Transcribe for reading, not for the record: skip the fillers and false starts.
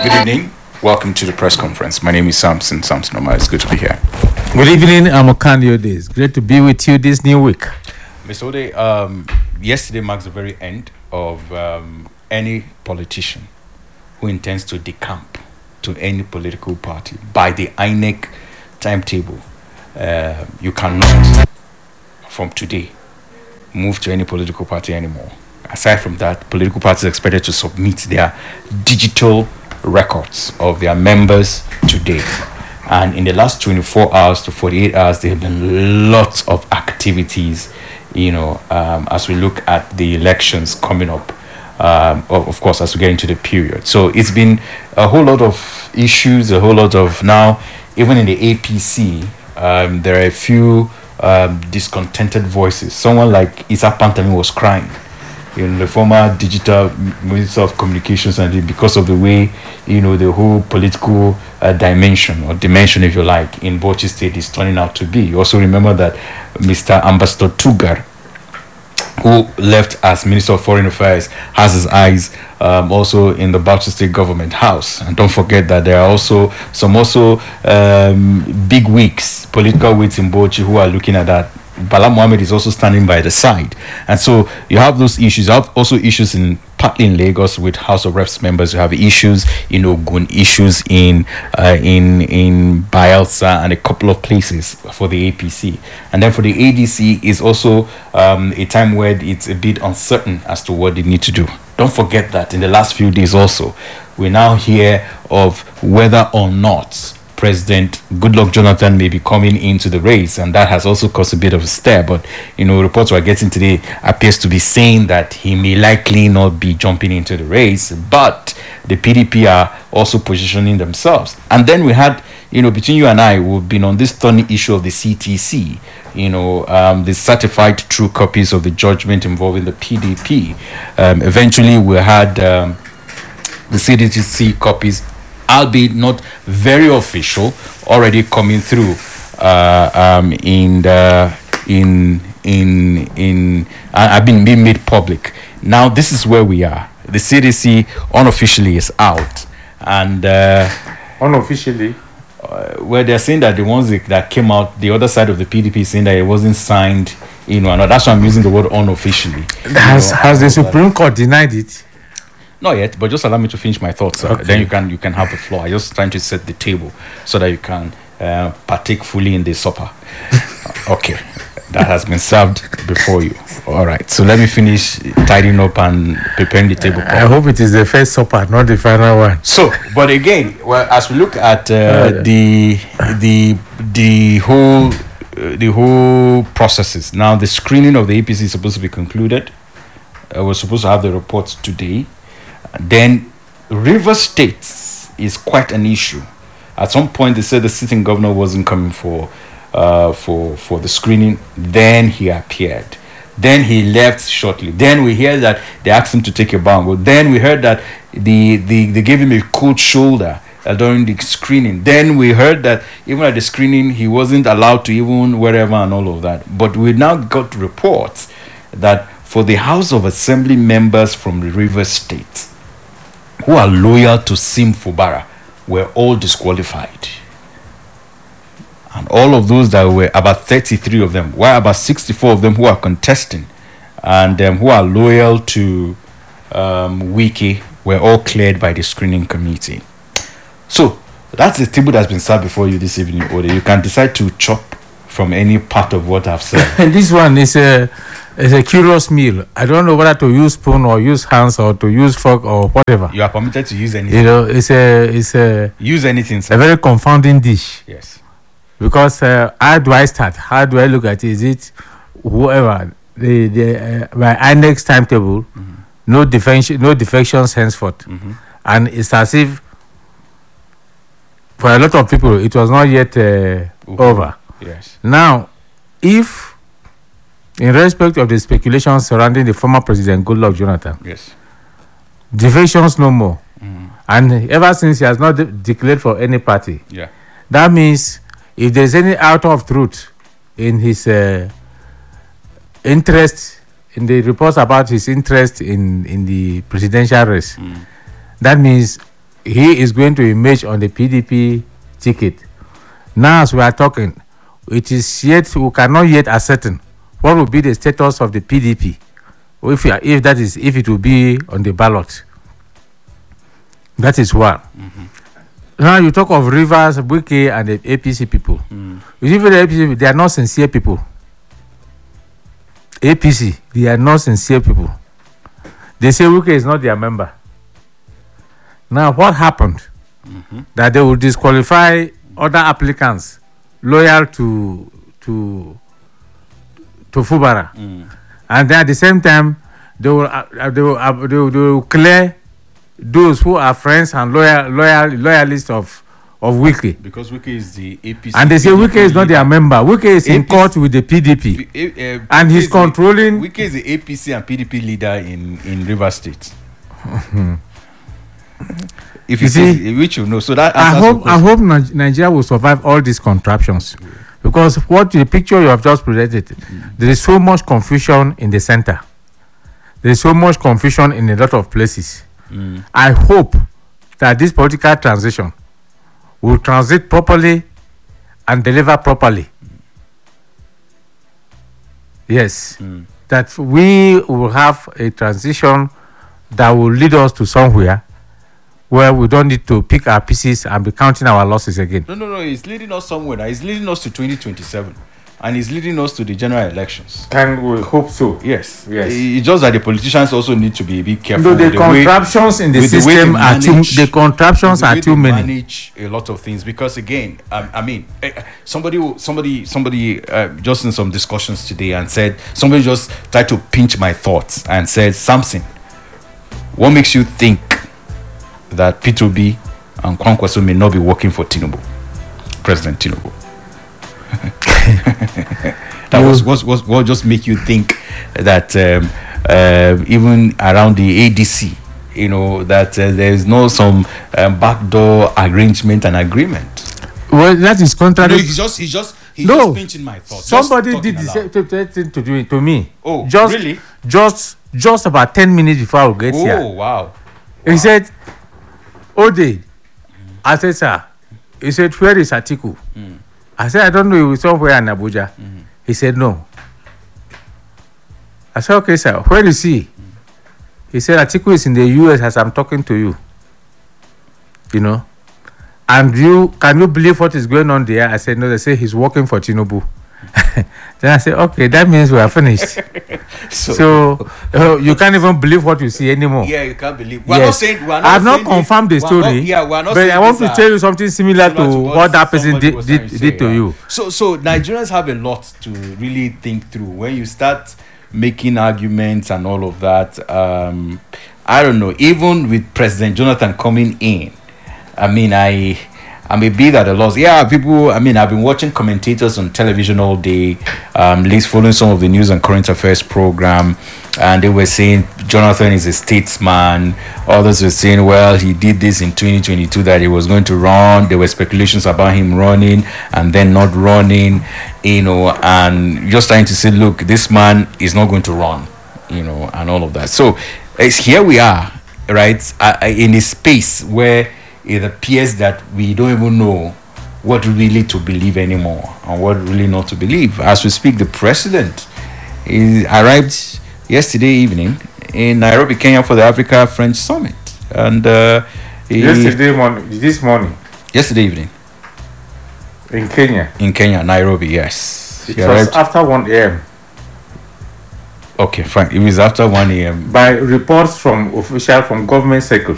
Good evening. Welcome to the press conference. My name is Samson Omar. It's good to be here. Good evening, I'm Okandio Days. Great to be with you this new week. Mr. Ode, yesterday marks the very end of any politician who intends to decamp to any political party by the INEC timetable. You cannot, from today, move to any political party anymore. Aside from that, political parties are expected to submit their digital records of their members today. And in the last 24 hours to 48 hours, there have been lots of activities, as we look at the elections coming up, of course, as we get into the period. So it's been a whole lot of issues, a whole lot of now, even in the APC, there are a few discontented voices. Someone like Isa Pantami was crying. The former digital minister of communications, and because of the way the whole political dimension, if you like, in Bauchi State is turning out to be. You also remember that Mr. Ambassador Tugar, who left as Minister of Foreign Affairs, has his eyes also in the Bauchi State Government House. And don't forget that there are also some big wigs, political wigs in Bauchi who are looking at that. Bala Mohammed is also standing by the side. And so you have those issues. You have also issues partly in Lagos with House of Reps members. You have issues in Ogun, issues in Bayelsa and a couple of places for the APC. And then for the ADC is also a time where it's a bit uncertain as to what they need to do. Don't forget that in the last few days also, we now hear of whether or not President Goodluck Jonathan may be coming into the race, and that has also caused a bit of a stir. But reports we're getting today appears to be saying that he may likely not be jumping into the race, but the PDP are also positioning themselves. And then we had, between you and I, we've been on this thorny issue of the CTC, the certified true copies of the judgment involving the PDP. Eventually, we had the CTC copies, albeit not very official, already coming through I've been being made public. Now this is where we are. The CDC unofficially is out, and Unofficially? Where they're saying that the ones that came out, the other side of the PDP saying that it wasn't signed, and that's why I'm using the word unofficially. Has the Supreme Court denied it? Not yet, but just allow me to finish my thoughts. Okay. Then you can have the floor. I'm just trying to set the table so that you can partake fully in the supper. Okay, that has been served before you. All right, so let me finish tidying up and preparing the table. I hope it is the first supper, not the final one. So, but again, as we look at the whole processes now, the screening of the APC is supposed to be concluded. We're supposed to have the reports today. Then River State is quite an issue. At some point they said the sitting governor wasn't coming for the screening. Then he appeared. Then he left shortly. Then we hear that they asked him to take a bow. But then we heard that they gave him a cold shoulder during the screening. Then we heard that even at the screening he wasn't allowed to even wherever and all of that. But we now got reports that for the House of Assembly members from the River State who are loyal to Sim Fubara were all disqualified. And all of those that were, about 33 of them, were about 64 of them who are contesting and who are loyal to Wiki were all cleared by the screening committee. So that's the table that's been served before you this evening, Ode. You can decide to chop from any part of what I've said. This one is a curious meal. I don't know whether to use spoon or use hands or to use fork or whatever. You are permitted to use anything. It's a use anything, sir. A very confounding dish. Yes. Because how do I start? How do I look at it? Is it whoever by INEX timetable? Mm-hmm. No defections henceforth, mm-hmm. And it's as if for a lot of people it was not yet over. Yes. Now, if in respect of the speculation surrounding the former president Goodluck Jonathan, yes, defections no more, and ever since he has not declared for any party, yeah, that means if there's any out of truth in his interest, in the reports about his interest in the presidential race, that means he is going to emerge on the PDP ticket. Now, as we are talking, it is yet, we cannot yet ascertain what will be the status of the PDP, if it will be on the ballot. That is one. Now you talk of Rivers, Wike, and the APC people. Even the APC, they are not sincere people. APC, they are not sincere people. They say Wike is not their member. Now, what happened? That they will disqualify other applicants loyal to Fubara, and then at the same time they will clear those who are friends and loyalists of Wike. Because Wike is the APC. And they say Wike is not their member. Wike is in court with the PDP. And he's controlling. Wike is the APC and PDP leader in Rivers State. If you see, which you know, so that I hope Nigeria will survive all these contraptions, because what the picture you have just presented, there is so much confusion in the center. There is so much confusion in a lot of places. I hope that this political transition will transit properly and deliver properly. Yes, that we will have a transition that will lead us to somewhere where we don't need to pick our pieces and be counting our losses again. No. It's leading us somewhere. It's leading us to 2027. And it's leading us to the general elections. And we hope so. Yes. It's just that the politicians also need to be a bit careful. The contraptions in the system are too many. Manage a lot of things, because again, I mean, somebody just in some discussions today and said, somebody just tried to pinch my thoughts and said, Samson, what makes you think that P2B and Kwankwaso may not be working for Tinubu, President Tinubu? That was just make you think that even around the ADC, you know, that there is no some backdoor arrangement and agreement. Well, that is contrary. He's just pinching my thoughts. Somebody did the same thing to do it to me. Oh, just, really? Just about 10 minutes before we get here. Oh, wow. He said, Ode. I said, sir. He said, where is Atiku? I said, I don't know, he was somewhere in Abuja. He said, no. I said, okay, sir, where is he? He said, Atiku is in the US as I'm talking to you. You know? And can you believe what is going on there? I said, no. They say he's working for Tinubu. Then I said, okay, that means we are finished. So you can't even believe what you see anymore. Yeah, you can't believe. I have not confirmed the story, but I want to tell you something similar to what that person did to you. So Nigerians have a lot to really think through when you start making arguments and all of that. I don't know. Even with President Jonathan coming in, I mean, I'm a bit at a loss. Yeah, people, I mean, I've been watching commentators on television all day, at least following some of the news and current affairs program, and they were saying Jonathan is a statesman. Others were saying, well, he did this in 2022, that he was going to run. There were speculations about him running and then not running, you know, and just trying to say, look, this man is not going to run, you know, and all of that. So here we are, right, in a space where it appears that we don't even know what really to believe anymore and what really not to believe. As we speak, the president arrived yesterday evening in Nairobi, Kenya, for the Africa-French Summit. And yesterday evening. In Kenya? In Kenya, Nairobi, yes. It was after 1 a.m. Okay, fine. It was after 1 a.m. By reports from government circles.